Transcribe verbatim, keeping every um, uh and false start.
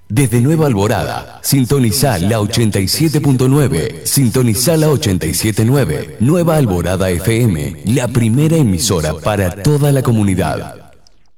Desde Nueva Alborada, sintoniza la ochenta y siete punto nueve, sintoniza la ochenta y siete punto nueve, Nueva Alborada F M, la primera emisora para toda la comunidad.